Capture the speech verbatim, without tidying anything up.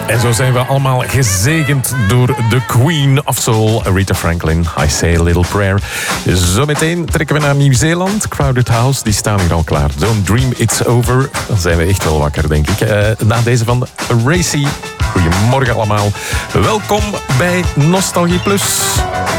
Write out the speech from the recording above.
En zo zijn we allemaal gezegend door de Queen of Soul, Aretha Franklin. I Say a Little Prayer. Zometeen trekken we naar Nieuw-Zeeland. Crowded House, die staan hier al klaar. Don't Dream It's Over. Dan zijn we echt wel wakker, denk ik. Uh, na deze van Racy. Goedemorgen allemaal. Welkom bij Nostalgie Plus.